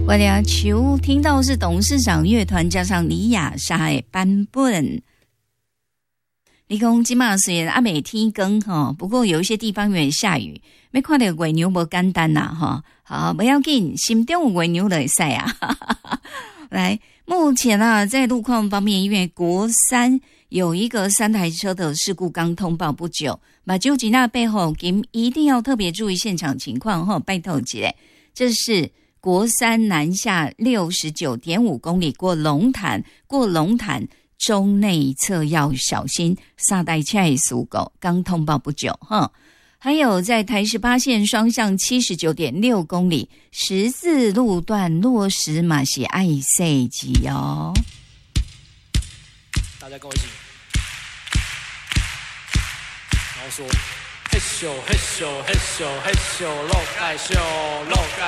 我俩球听到是董事长乐团加上李雅莎的版本。你讲今嘛虽然没天光哈，不过有一些地方有点下雨，没看到月牛不简单呐哈。好，不要紧，心中有月牛就可以啊。来，目前啊，在路况方面，因为国三有一个3台车的事故刚通报不久，马究吉那背后，一定要特别注意现场情况哈，拜托姐，这是。国三南下69.5公里过龙潭中内侧要小心3台车的事故，刚通报不久哈。还有在台18线双向79.6公里十字路段落实嘛是爱塞机哦。 大家跟我一起，然后说嘿咻嘿咻嘿咻嘿咻，漏盖咻漏盖。